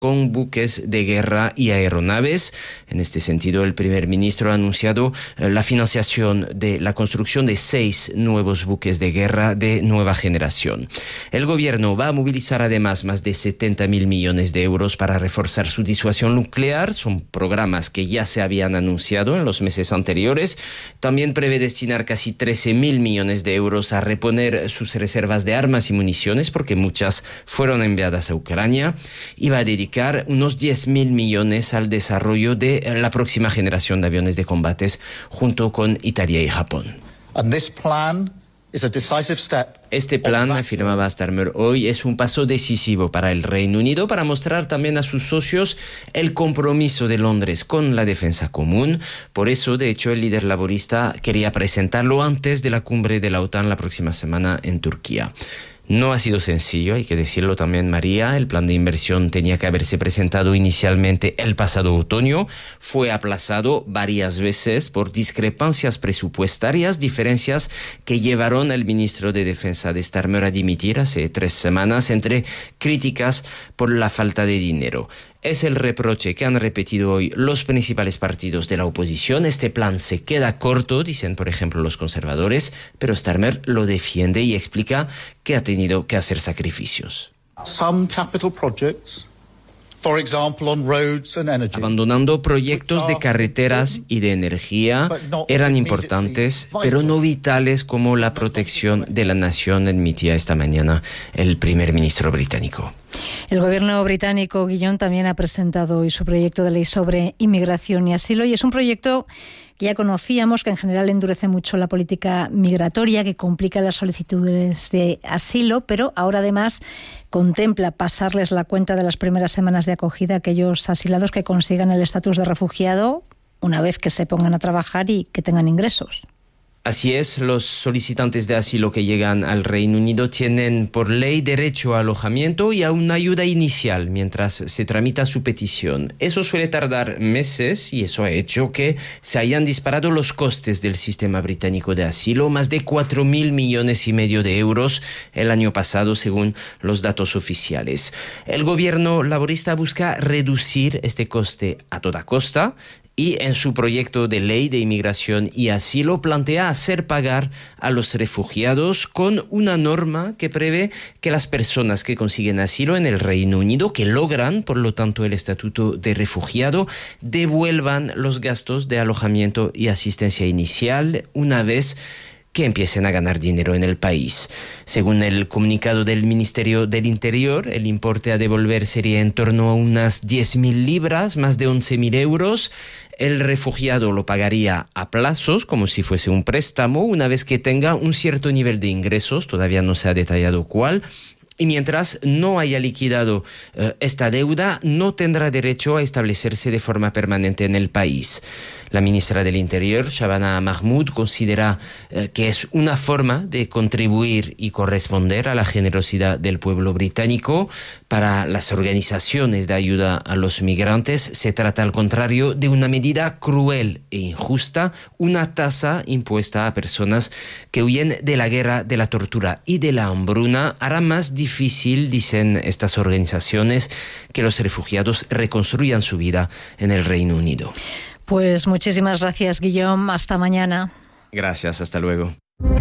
con buques de guerra y aeronaves. En este sentido, el primer ministro ha anunciado la financiación de la construcción de 6 nuevos buques de guerra de nueva generación. El gobierno va a movilizar además más de 70.000 millones de euros para reforzar su disuasión nuclear. Son programas que ya se habían anunciado en los meses anteriores. También prevé destinar casi 13.000 millones de euros a reponer sus reservas de armas y municiones, porque muchas fueron enviadas a Ucrania, y va a dedicar unos 10.000 millones al desarrollo de la próxima generación de aviones de combates junto con Italia y Japón. Este plan, afirmaba Starmer hoy, es un paso decisivo para el Reino Unido para mostrar también a sus socios el compromiso de Londres con la defensa común. Por eso, de hecho, el líder laborista quería presentarlo antes de la cumbre de la OTAN la próxima semana en Turquía. No ha sido sencillo, hay que decirlo también, María. El plan de inversión tenía que haberse presentado inicialmente el pasado otoño. Fue aplazado varias veces por discrepancias presupuestarias, diferencias que llevaron al ministro de Defensa de Starmer a dimitir hace 3 semanas, entre críticas por la falta de dinero. Es el reproche que han repetido hoy los principales partidos de la oposición. Este plan se queda corto, dicen por ejemplo los conservadores, pero Starmer lo defiende y explica que ha tenido que hacer sacrificios. Abandonando proyectos de carreteras y de energía, eran importantes, pero no vitales como la protección de la nación, admitía esta mañana el primer ministro británico. El gobierno británico, Guillón, también ha presentado hoy su proyecto de ley sobre inmigración y asilo, y es un proyecto que ya conocíamos, que en general endurece mucho la política migratoria, que complica las solicitudes de asilo, pero ahora además contempla pasarles la cuenta de las primeras semanas de acogida a aquellos asilados que consigan el estatus de refugiado una vez que se pongan a trabajar y que tengan ingresos. Así es, los solicitantes de asilo que llegan al Reino Unido tienen por ley derecho a alojamiento y a una ayuda inicial mientras se tramita su petición. Eso suele tardar meses y eso ha hecho que se hayan disparado los costes del sistema británico de asilo, más de 4.500 millones de euros el año pasado, según los datos oficiales. El gobierno laborista busca reducir este coste a toda costa, y en su proyecto de ley de inmigración y asilo plantea hacer pagar a los refugiados con una norma que prevé que las personas que consiguen asilo en el Reino Unido, que logran, por lo tanto, el estatuto de refugiado, devuelvan los gastos de alojamiento y asistencia inicial una vez que empiecen a ganar dinero en el país. Según el comunicado del Ministerio del Interior, el importe a devolver sería en torno a unas 10.000 libras, más de 11.000 euros. El refugiado lo pagaría a plazos, como si fuese un préstamo, una vez que tenga un cierto nivel de ingresos, todavía no se ha detallado cuál. Y mientras no haya liquidado esta deuda, no tendrá derecho a establecerse de forma permanente en el país. La ministra del Interior, Shabana Mahmood, considera que es una forma de contribuir y corresponder a la generosidad del pueblo británico. Para las organizaciones de ayuda a los migrantes, se trata al contrario de una medida cruel e injusta, una tasa impuesta a personas que huyen de la guerra, de la tortura y de la hambruna. Hará más difícil, dicen estas organizaciones, que los refugiados reconstruyan su vida en el Reino Unido. Pues muchísimas gracias, Guillaume. Hasta mañana. Gracias, hasta luego.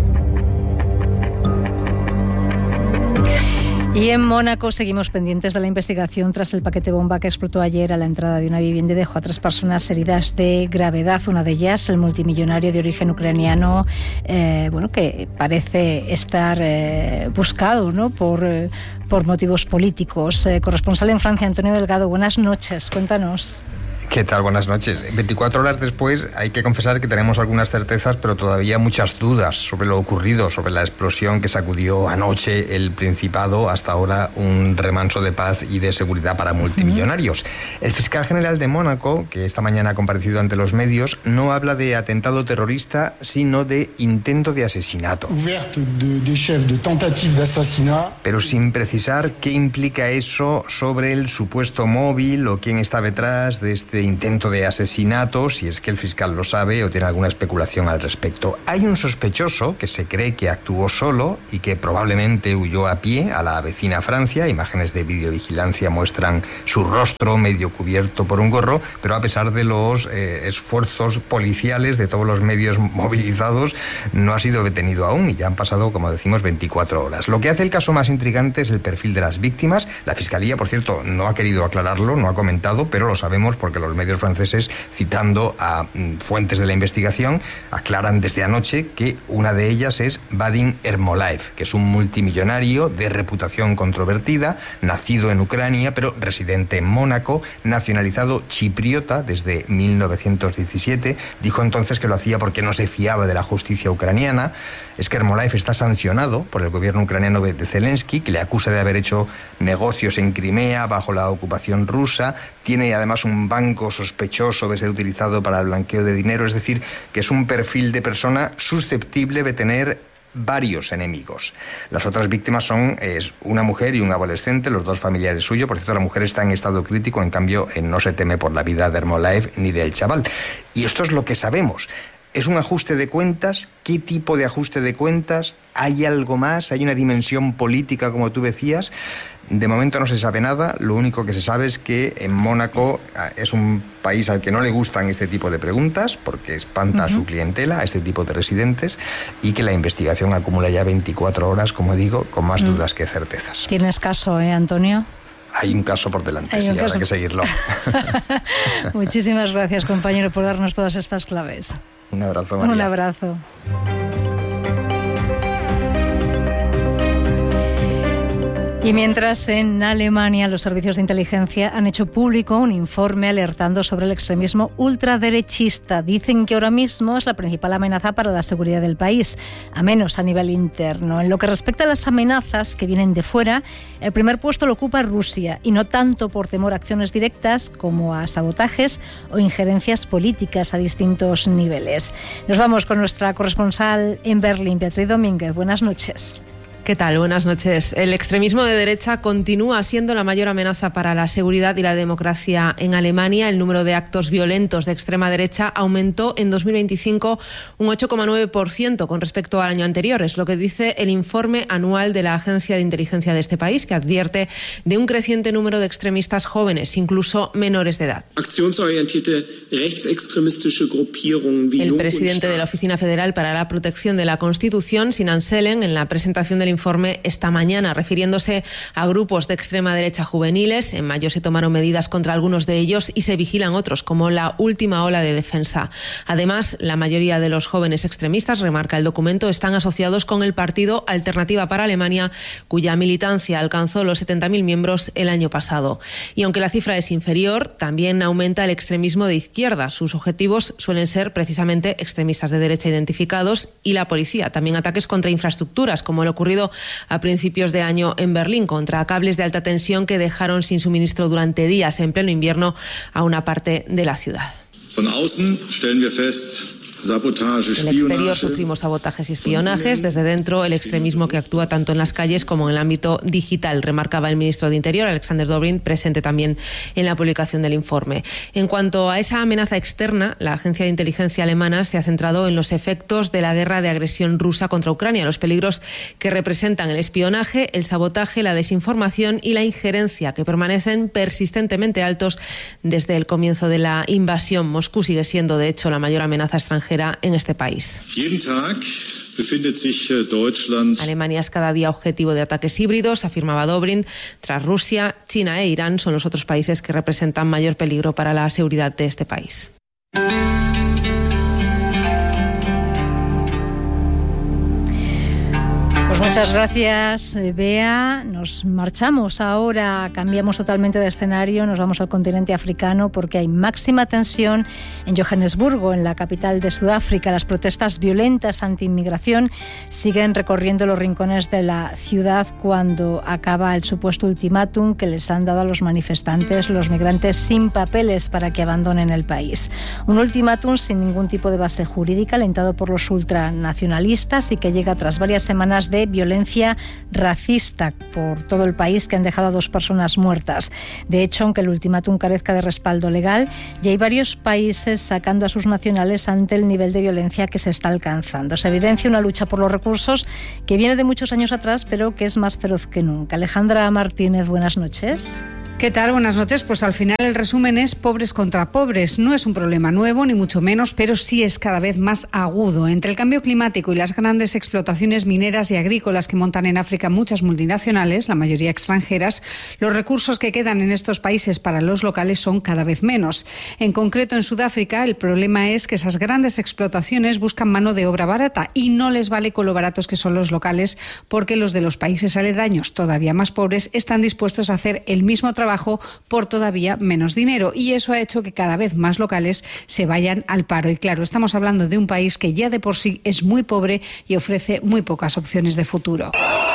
Y en Mónaco seguimos pendientes de la investigación tras el paquete bomba que explotó ayer a la entrada de una vivienda y dejó a 3 personas heridas de gravedad. Una de ellas, el multimillonario de origen ucraniano, que parece estar buscado, ¿no?, por motivos políticos. Corresponsal en Francia, Antonio Delgado, buenas noches, cuéntanos. ¿Qué tal? Buenas noches. 24 horas después hay que confesar que tenemos algunas certezas, pero todavía muchas dudas sobre lo ocurrido, sobre la explosión que sacudió anoche el Principado, hasta ahora un remanso de paz y de seguridad para multimillonarios. El fiscal general de Mónaco, que esta mañana ha comparecido ante los medios, no habla de atentado terrorista, sino de intento de asesinato. Pero sin precisar qué implica eso sobre el supuesto móvil o quién está detrás de este este intento de asesinato, si es que el fiscal lo sabe o tiene alguna especulación al respecto. Hay un sospechoso que se cree que actuó solo y que probablemente huyó a pie a la vecina Francia. Imágenes de videovigilancia muestran su rostro medio cubierto por un gorro, pero a pesar de los esfuerzos policiales de todos los medios movilizados, no ha sido detenido aún y ya han pasado, como decimos, 24 horas. Lo que hace el caso más intrigante es el perfil de las víctimas. La Fiscalía, por cierto, no ha querido aclararlo, no ha comentado, pero lo sabemos porque los medios franceses, citando a fuentes de la investigación, aclaran desde anoche que una de ellas es Vadim Ermolaev, que es un multimillonario de reputación controvertida, nacido en Ucrania, pero residente en Mónaco, nacionalizado chipriota desde 1917. Dijo entonces que lo hacía porque no se fiaba de la justicia ucraniana. Es que Ermolaev está sancionado por el gobierno ucraniano de Zelensky, que le acusa de haber hecho negocios en Crimea bajo la ocupación rusa. Tiene además un banco sospechoso de ser utilizado para el blanqueo de dinero. Es decir, que es un perfil de persona susceptible de tener varios enemigos. Las otras víctimas son una mujer y un adolescente, los dos familiares suyos. Por cierto, la mujer está en estado crítico, en cambio no se teme por la vida de Ermolaev ni del chaval. Y esto es lo que sabemos. ¿Es un ajuste de cuentas? ¿Qué tipo de ajuste de cuentas? ¿Hay algo más? ¿Hay una dimensión política, como tú decías? De momento no se sabe nada. Lo único que se sabe es que en Mónaco es un país al que no le gustan este tipo de preguntas porque espanta a su clientela, a este tipo de residentes, y que la investigación acumula ya 24 horas, como digo, con más dudas que certezas. ¿Tienes caso, Antonio? Hay un caso por delante, sí, habrá que seguirlo. Muchísimas gracias, compañero, por darnos todas estas claves. Un abrazo, María. Un abrazo. Y mientras en Alemania los servicios de inteligencia han hecho público un informe alertando sobre el extremismo ultraderechista. Dicen que ahora mismo es la principal amenaza para la seguridad del país, a menos a nivel interno. En lo que respecta a las amenazas que vienen de fuera, el primer puesto lo ocupa Rusia, y no tanto por temor a acciones directas como a sabotajes o injerencias políticas a distintos niveles. Nos vamos con nuestra corresponsal en Berlín, Beatriz Domínguez. Buenas noches. ¿Qué tal? Buenas noches. El extremismo de derecha continúa siendo la mayor amenaza para la seguridad y la democracia en Alemania. El número de actos violentos de extrema derecha aumentó en 2025 un 8,9% con respecto al año anterior. Es lo que dice el informe anual de la agencia de inteligencia de este país, que advierte de un creciente número de extremistas jóvenes, incluso menores de edad. El presidente de la Oficina Federal para la Protección de la Constitución, Sinan Selen, en la presentación del informe esta mañana, refiriéndose a grupos de extrema derecha juveniles. En mayo se tomaron medidas contra algunos de ellos y se vigilan otros, como la última ola de defensa. Además, la mayoría de los jóvenes extremistas, remarca el documento, están asociados con el partido Alternativa para Alemania, cuya militancia alcanzó los 70.000 miembros el año pasado. Y aunque la cifra es inferior, también aumenta el extremismo de izquierda. Sus objetivos suelen ser precisamente extremistas de derecha identificados y la policía. También ataques contra infraestructuras, como lo ocurrido a principios de año en Berlín, contra cables de alta tensión que dejaron sin suministro durante días en pleno invierno a una parte de la ciudad. En el exterior sufrimos sabotajes y espionajes. Desde dentro, el extremismo que actúa tanto en las calles como en el ámbito digital, remarcaba el ministro de Interior, Alexander Dobrindt, presente también en la publicación del informe. En cuanto a esa amenaza externa, la agencia de inteligencia alemana se ha centrado en los efectos de la guerra de agresión rusa contra Ucrania, los peligros que representan el espionaje, el sabotaje, la desinformación y la injerencia, que permanecen persistentemente altos desde el comienzo de la invasión. Moscú sigue siendo, de hecho, la mayor amenaza extranjera en este país. Alemania es cada día objetivo de ataques híbridos, afirmaba Dobrindt. Tras Rusia, China e Irán son los otros países que representan mayor peligro para la seguridad de este país. Pues muchas gracias, Bea. Nos marchamos ahora, cambiamos totalmente de escenario, nos vamos al continente africano porque hay máxima tensión en Johannesburgo, en la capital de Sudáfrica. Las protestas violentas anti-inmigración siguen recorriendo los rincones de la ciudad cuando acaba el supuesto ultimátum que les han dado a los manifestantes los migrantes sin papeles para que abandonen el país. Un ultimátum sin ningún tipo de base jurídica, alentado por los ultranacionalistas y que llega tras varias semanas de violencia racista por todo el país, que han dejado a 2 personas muertas. De hecho, aunque el ultimátum carezca de respaldo legal, ya hay varios países sacando a sus nacionales ante el nivel de violencia que se está alcanzando. Se evidencia una lucha por los recursos que viene de muchos años atrás, pero que es más feroz que nunca. Alejandra Martínez, buenas noches. ¿Qué tal? Buenas noches. Pues al final el resumen es pobres contra pobres. No es un problema nuevo, ni mucho menos, pero sí es cada vez más agudo. Entre el cambio climático y las grandes explotaciones mineras y agrícolas que montan en África muchas multinacionales, la mayoría extranjeras, los recursos que quedan en estos países para los locales son cada vez menos. En concreto, en Sudáfrica, el problema es que esas grandes explotaciones buscan mano de obra barata y no les vale con lo baratos que son los locales, porque los de los países aledaños, todavía más pobres, están dispuestos a hacer el mismo trabajo por todavía menos dinero, y eso ha hecho que cada vez más locales se vayan al paro. Y claro, estamos hablando de un país que ya de por sí es muy pobre y ofrece muy pocas opciones de futuro.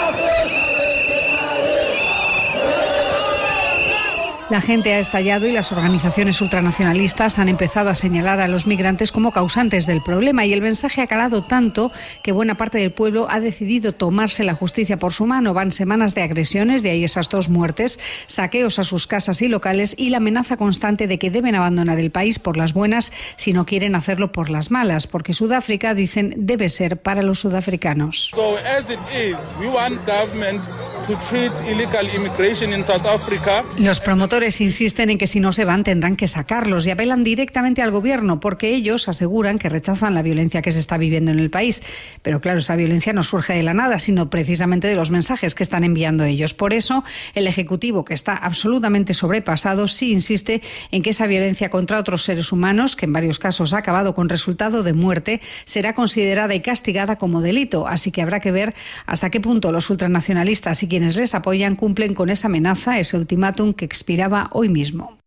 La gente ha estallado y las organizaciones ultranacionalistas han empezado a señalar a los migrantes como causantes del problema, y el mensaje ha calado tanto que buena parte del pueblo ha decidido tomarse la justicia por su mano. Van semanas de agresiones, de ahí esas 2 muertes, saqueos a sus casas y locales y la amenaza constante de que deben abandonar el país por las buenas si no quieren hacerlo por las malas, porque Sudáfrica, dicen, debe ser para los sudafricanos. Los promotores insisten en que si no se van tendrán que sacarlos y apelan directamente al gobierno, porque ellos aseguran que rechazan la violencia que se está viviendo en el país. Pero claro, esa violencia no surge de la nada, sino precisamente de los mensajes que están enviando ellos. Por eso, el Ejecutivo, que está absolutamente sobrepasado, sí insiste en que esa violencia contra otros seres humanos, que en varios casos ha acabado con resultado de muerte, será considerada y castigada como delito. Así que habrá que ver hasta qué punto los ultranacionalistas y quienes les apoyan cumplen con esa amenaza, ese ultimátum que expiraba hoy mismo.